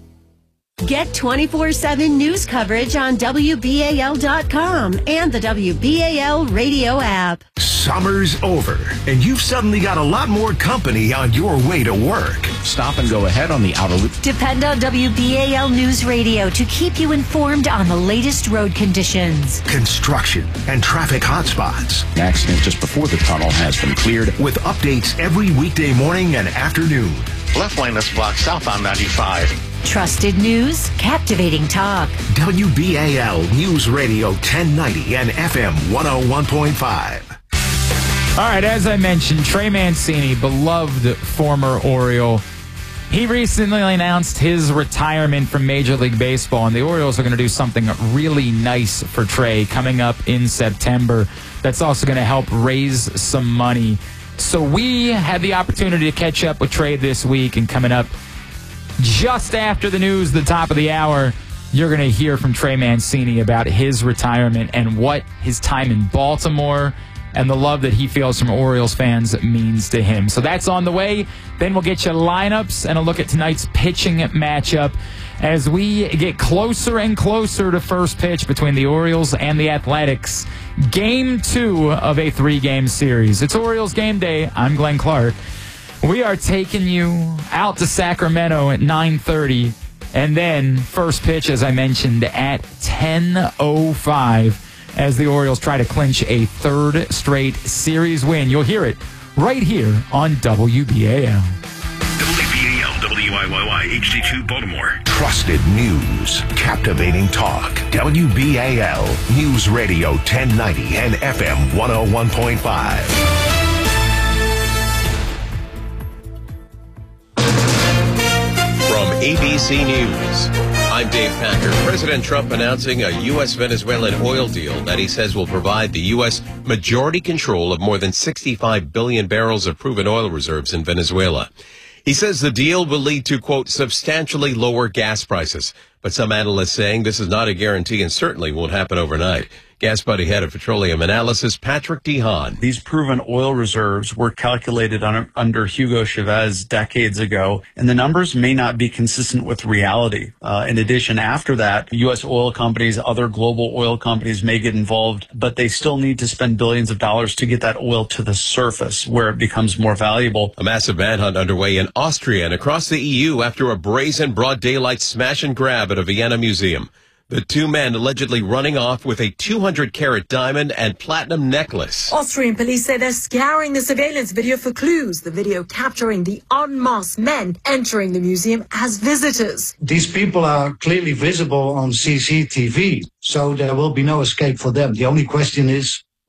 Get twenty-four seven news coverage on W B A L dot com and the W B A L radio app. Summer's over, and you've suddenly got a lot more company on your way to work. Stop and go ahead on the outer loop. Depend on W B A L News Radio to keep you informed on the latest road conditions. Construction and traffic hotspots. An accident just before the tunnel has been cleared. With updates every weekday morning and afternoon. Left lane is blocked southbound ninety-five. Trusted news, captivating talk. W B A L News Radio ten ninety and F M one oh one point five. All right, as I mentioned, Trey Mancini, beloved former Oriole, he recently announced his retirement from Major League Baseball, and the Orioles are going to do something really nice for Trey coming up in September that's also going to help raise some money. So we had the opportunity to catch up with Trey this week, and coming up just after the news, the top of the hour, you're going to hear from Trey Mancini about his retirement and what his time in Baltimore and the love that he feels from Orioles fans means to him. So that's on the way. Then we'll get you lineups and a look at tonight's pitching matchup as we get closer and closer to first pitch between the Orioles and the Athletics. Game two of a three-game series. It's Orioles game day. I'm Glenn Clark. We are taking you out to Sacramento at nine thirty, and then first pitch, as I mentioned, at ten oh five as the Orioles try to clinch a third straight series win. You'll hear it right here on W B A L. W B A L, W I Y Y, H D two Baltimore. Trusted news, captivating talk. W B A L News Radio ten ninety and F M one oh one point five. From A B C News, I'm Dave Packer. President Trump announcing a U S Venezuelan oil deal that he says will provide the U S majority control of more than sixty-five billion barrels of proven oil reserves in Venezuela. He says the deal will lead to, quote, substantially lower gas prices. But some analysts saying this is not a guarantee and certainly won't happen overnight. Gas Buddy head of petroleum analysis, Patrick DeHaan. These proven oil reserves were calculated on, under Hugo Chavez decades ago, and the numbers may not be consistent with reality. Uh, in addition, after that, U S oil companies, other global oil companies may get involved, but they still need to spend billions of dollars to get that oil to the surface where it becomes more valuable. A massive manhunt underway in Austria and across the E U after a brazen broad daylight smash and grab at a Vienna museum. The two men allegedly running off with a two hundred carat diamond and platinum necklace. Austrian police say they're scouring the surveillance video for clues. The video capturing the en masse men entering the museum as visitors. These people are clearly visible on C C T V, so there will be no escape for them. The only question is,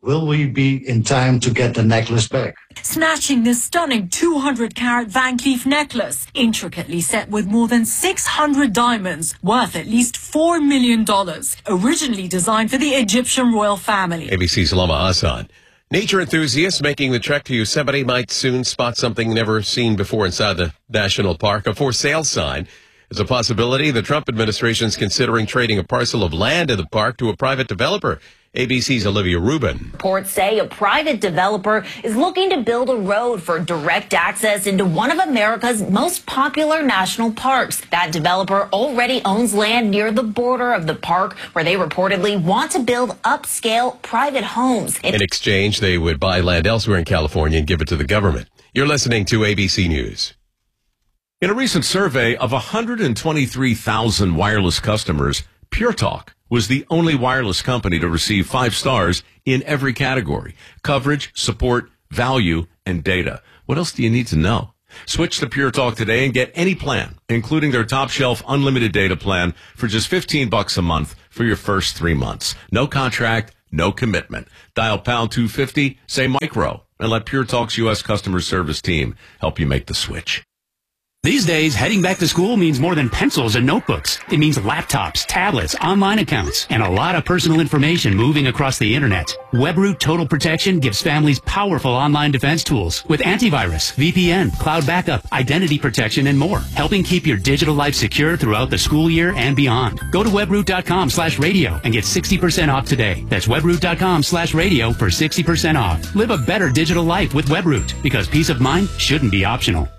will we be in time to get the necklace back? Snatching this stunning two hundred carat Van Cleef necklace, intricately set with more than six hundred diamonds, worth at least four million dollars, originally designed for the Egyptian royal family. A B C's Lama Hassan. Nature enthusiasts making the trek to Yosemite might soon spot something never seen before inside the national park. A for sale sign is a possibility. The Trump administration is considering trading a parcel of land in the park to a private developer. A B C's Olivia Rubin. Reports say a private developer is looking to build a road for direct access into one of America's most popular national parks. That developer already owns land near the border of the park where they reportedly want to build upscale private homes. In exchange, they would buy land elsewhere in California and give it to the government. You're listening to A B C News. In a recent survey of one hundred twenty-three thousand wireless customers, Pure Talk was the only wireless company to receive five stars in every category: coverage, support, value, and data. What else do you need to know? Switch to Pure Talk today and get any plan, including their top shelf unlimited data plan for just fifteen bucks a month for your first three months. No contract, no commitment. Dial pound two fifty, say micro, and let Pure Talk's U S customer service team help you make the switch. These days, heading back to school means more than pencils and notebooks. It means laptops, tablets, online accounts, and a lot of personal information moving across the internet. WebRoot Total Protection gives families powerful online defense tools with antivirus, V P N, cloud backup, identity protection, and more, helping keep your digital life secure throughout the school year and beyond. Go to webroot.com slash radio and get sixty percent off today. That's webroot.com slash radio for sixty percent off. Live a better digital life with WebRoot, because peace of mind shouldn't be optional.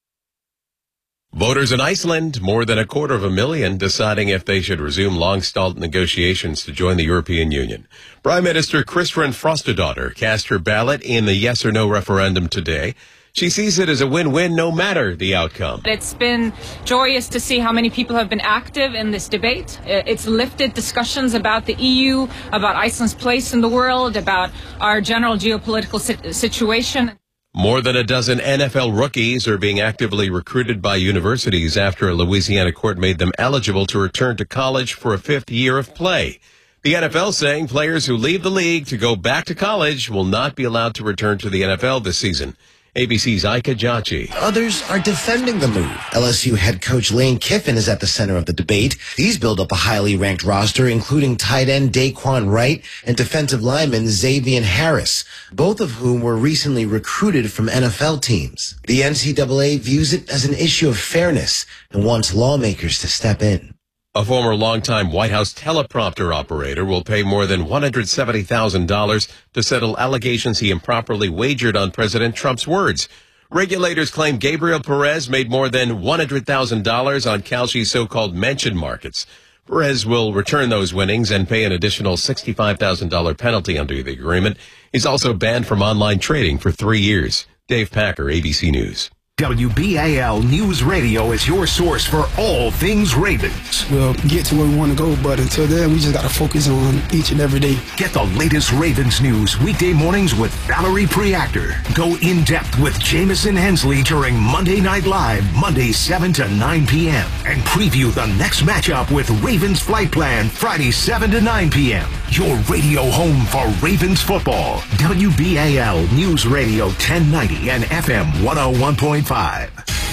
Voters in Iceland, more than a quarter of a million, deciding if they should resume long-stalled negotiations to join the European Union. Prime Minister Kristrún Frostadóttir cast her ballot in the yes or no referendum today. She sees it as a win-win no matter the outcome. It's been joyous to see how many people have been active in this debate. It's lifted discussions about the E U, about Iceland's place in the world, about our general geopolitical situation. More than a dozen N F L rookies are being actively recruited by universities after a Louisiana court made them eligible to return to college for a fifth year of play. The N F L saying players who leave the league to go back to college will not be allowed to return to the N F L this season. A B C's Ika Jachi. Others are defending the move. L S U head coach Lane Kiffin is at the center of the debate. He's built up a highly ranked roster, including tight end Daquan Wright and defensive lineman Xavier Harris, both of whom were recently recruited from N F L teams. The N C double A views it as an issue of fairness and wants lawmakers to step in. A former longtime White House teleprompter operator will pay more than one hundred seventy thousand dollars to settle allegations he improperly wagered on President Trump's words. Regulators claim Gabriel Perez made more than one hundred thousand dollars on Kalshi's so-called mention markets. Perez will return those winnings and pay an additional sixty-five thousand dollars penalty under the agreement. He's also banned from online trading for three years. Dave Packer, A B C News. W B A L News Radio is your source for all things Ravens. We'll get to where we want to go, but until then, we just got to focus on each and every day. Get the latest Ravens news weekday mornings with Valerie Preactor. Go in-depth with Jamison Hensley during Monday Night Live, Monday seven to nine p.m. And preview the next matchup with Ravens Flight Plan, Friday seven to nine p.m. Your radio home for Ravens football. W B A L News Radio ten ninety and F M one oh one point five.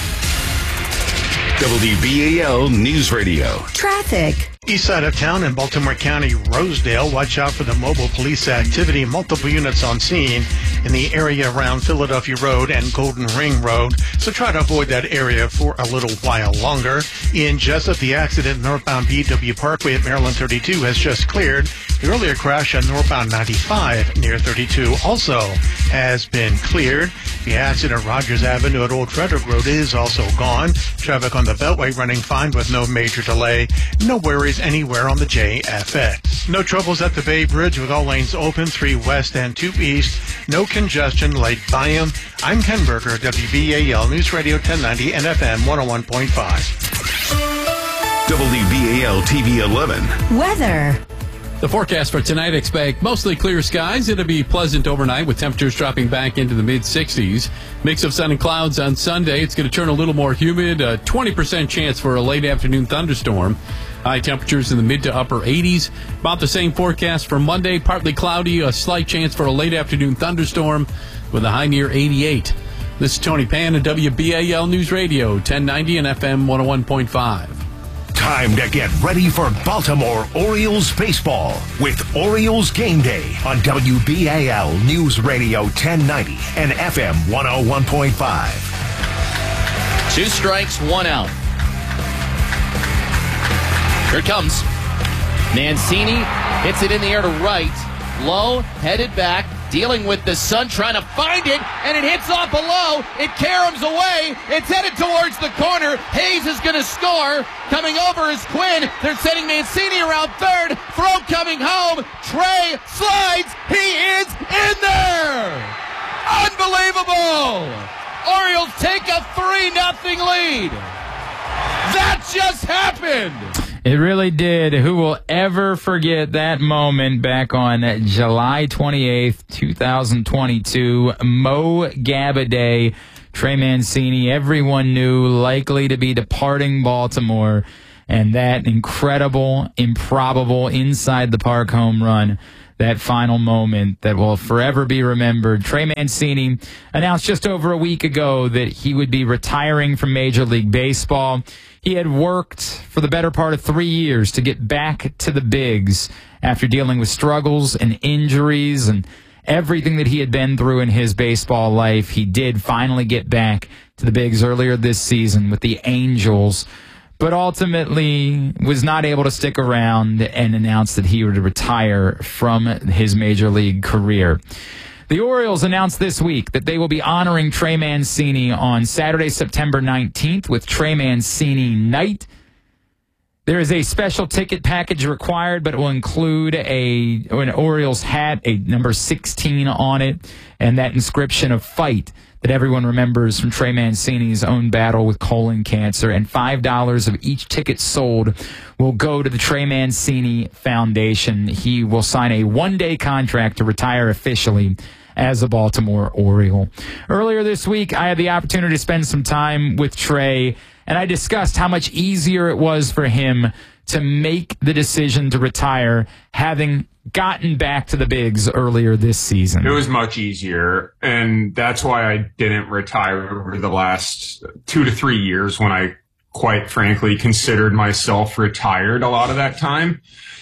W B A L News Radio. Traffic. East side of town in Baltimore County, Rosedale. Watch out for the mobile police activity. Multiple units on scene in the area around Philadelphia Road and Golden Ring Road. So try to avoid that area for a little while longer. In Jessup, the accident northbound B W Parkway at Maryland thirty-two has just cleared. The earlier crash on northbound ninety-five near thirty-two also has been cleared. The accident Rogers Avenue at Old Frederick Road is also gone. Traffic on the Beltway running fine with no major delay. No worries anywhere on the J F X. No troubles at the Bay Bridge with all lanes open, three west and two east. No congestion, light volume. I'm Ken Berger, W B A L News Radio ten ninety and F M one oh one point five. W B A L T V eleven. Weather. The forecast for tonight, expect mostly clear skies. It'll be pleasant overnight with temperatures dropping back into the mid sixties. Mix of sun and clouds on Sunday. It's going to turn a little more humid. A twenty percent chance for a late afternoon thunderstorm. High temperatures in the mid to upper eighties. About the same forecast for Monday. Partly cloudy. A slight chance for a late afternoon thunderstorm with a high near eighty-eight. This is Tony Pan at W B A L News Radio, ten ninety and F M one oh one point five. Time to get ready for Baltimore Orioles baseball with Orioles Game Day on W B A L News Radio ten ninety and F M one oh one point five. Two strikes, one out. Here it comes. Mancini hits it in the air to right. Low, headed back, dealing with the sun, trying to find it, and it hits off below. It caroms away. It's headed towards the corner. Hayes is going to score. Coming over is Quinn. They're sending Mancini around third. Throw coming home. Trey slides. He is in there. Unbelievable. Orioles take a three nothing lead. That just happened. It really did. Who will ever forget that moment back on July twenty-eighth, twenty twenty-two? Mo Gabbard, Trey Mancini, everyone knew likely to be departing Baltimore. And that incredible, improbable, inside-the-park home run, that final moment that will forever be remembered. Trey Mancini announced just over a week ago that he would be retiring from Major League Baseball. He had worked for the better part of three years to get back to the bigs after dealing with struggles and injuries and everything that he had been through in his baseball life. He did finally get back to the bigs earlier this season with the Angels, but ultimately was not able to stick around and announced that he would retire from his Major League career. The Orioles announced this week that they will be honoring Trey Mancini on Saturday, September nineteenth with Trey Mancini Night. There is a special ticket package required, but it will include a an Orioles hat, a number sixteen on it, and that inscription of fight that everyone remembers from Trey Mancini's own battle with colon cancer. And five dollars of each ticket sold will go to the Trey Mancini Foundation. He will sign a one-day contract to retire officially as a Baltimore Oriole. Earlier this week, I had the opportunity to spend some time with Trey, and I discussed how much easier it was for him to make the decision to retire, having gotten back to the bigs earlier this season. It was much easier, and that's why I didn't retire over the last two to three years when I, quite frankly, considered myself retired a lot of that time.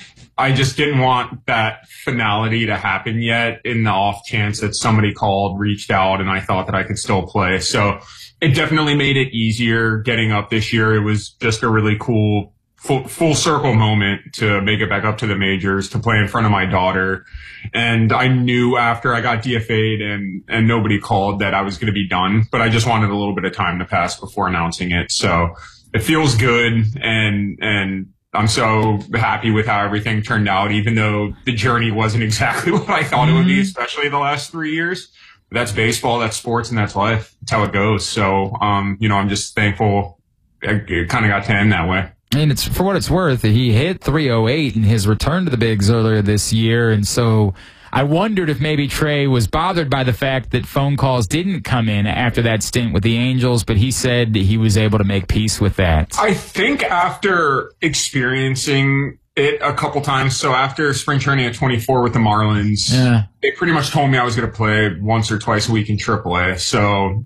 I just didn't want that finality to happen yet in the off chance that somebody called, reached out, and I thought that I could still play. So it definitely made it easier getting up this year. It was just a really cool full, full circle moment to make it back up to the majors, to play in front of my daughter. And I knew after I got D F A'd and, and nobody called that I was going to be done, but I just wanted a little bit of time to pass before announcing it. So it feels good, and, and, I'm so happy with how everything turned out, even though the journey wasn't exactly what I thought it would be, especially the last three years. But that's baseball, that's sports, and that's life. That's how it goes. So, um, you know, I'm just thankful it, it kind of got to end that way. And it's, for what it's worth, he hit three oh eight in his return to the bigs earlier this year, and so I wondered if maybe Trey was bothered by the fact that phone calls didn't come in after that stint with the Angels, but he said he was able to make peace with that. I think after experiencing it a couple times, so after spring training at twenty-four with the Marlins, yeah. They pretty much told me I was going to play once or twice a week in triple A, so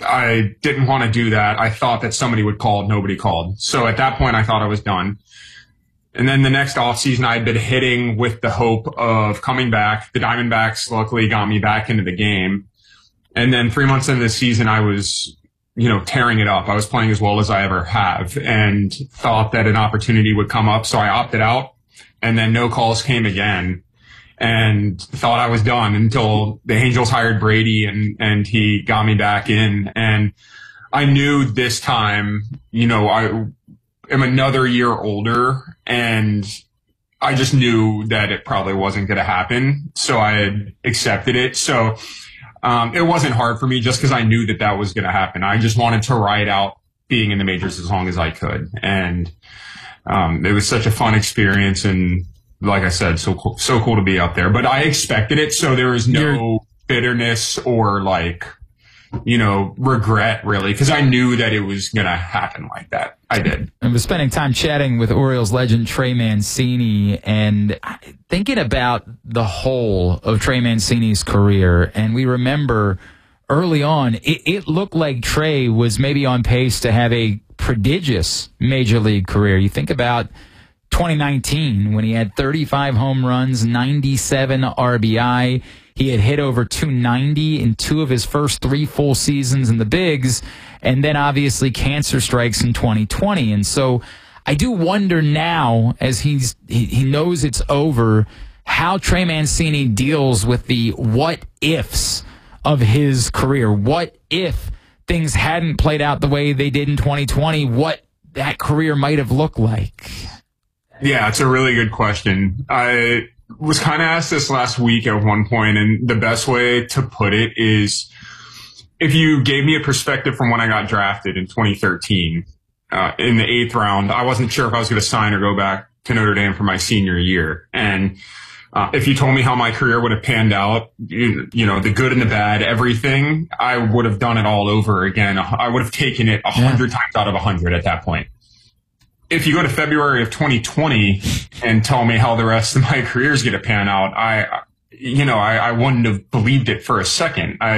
I didn't want to do that. I thought that somebody would call. Nobody called. So at that point, I thought I was done. And then the next offseason, I had been hitting with the hope of coming back. The Diamondbacks luckily got me back into the game. And then three months into the season, I was, you know, tearing it up. I was playing as well as I ever have, and thought that an opportunity would come up. So I opted out, and then no calls came again, and thought I was done until the Angels hired Brady, and, and he got me back in. And I knew this time, you know, I am another year older, and I just knew that it probably wasn't going to happen. So I had accepted it. So um, it wasn't hard for me just because I knew that that was going to happen. I just wanted to ride out being in the majors as long as I could. And um, it was such a fun experience. And like I said, so cool, so cool to be up there. But I expected it, so there was no You're- bitterness or like, you know, regret really, because I knew that it was going to happen like that. I did. I was spending time chatting with Orioles legend Trey Mancini and thinking about the whole of Trey Mancini's career. And we remember early on, it, it looked like Trey was maybe on pace to have a prodigious major league career. You think about twenty nineteen when he had thirty-five home runs, ninety-seven R B I. He had hit over two ninety in two of his first three full seasons in the bigs, and then obviously cancer strikes in twenty twenty. And so I do wonder now, as he's he, he knows it's over, how Trey Mancini deals with the what ifs of his career. What if things hadn't played out the way they did in twenty twenty? What that career might have looked like? Yeah, it's a really good question. I was kind of asked this last week at one point, and the best way to put it is if you gave me a perspective from when I got drafted in twenty thirteen uh, in the eighth round, I wasn't sure if I was going to sign or go back to Notre Dame for my senior year. And uh, if you told me how my career would have panned out, you, you know, the good and the bad, everything, I would have done it all over again. I would have taken it a hundred yeah. times out of a hundred at that point. If you go to February of twenty twenty and tell me how the rest of my career is going to pan out, I, you know, I, I wouldn't have believed it for a second. I,